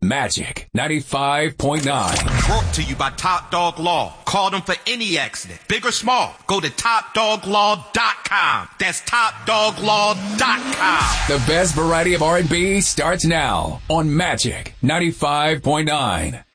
Magic 95.9. Brought to you by Top Dog Law. Call them for any accident, big or small. Go to TopDogLaw.com. That's TopDogLaw.com. The best variety of R&B starts now on Magic 95.9.